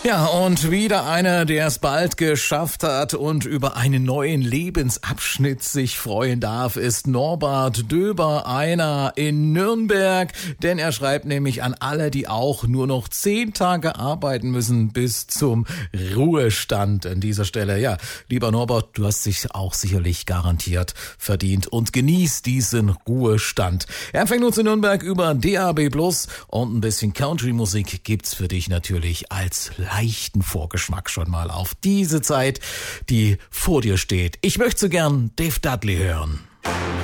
Ja, und wieder einer, der es bald geschafft hat und über einen neuen Lebensabschnitt sich freuen darf, ist Norbert Döber, einer in Nürnberg. Denn er schreibt nämlich an alle, die auch nur noch 10 Tage arbeiten müssen bis zum Ruhestand. An dieser Stelle, ja, lieber Norbert, du hast dich auch sicherlich garantiert verdient und genieß diesen Ruhestand. Er empfängt uns in Nürnberg über DAB+ und ein bisschen Country-Musik gibt's für dich natürlich als leichten Vorgeschmack schon mal auf diese Zeit, die vor dir steht. Ich möchte so gern Dave Dudley hören.